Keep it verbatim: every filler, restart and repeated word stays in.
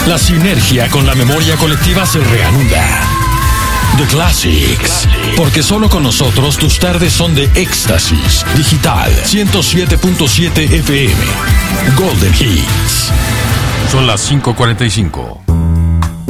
La sinergia con la memoria colectiva se reanuda. The Classics, porque solo con nosotros tus tardes son de éxtasis. Digital ciento siete punto siete F M. Golden Hits. Son las cinco cuarenta y cinco.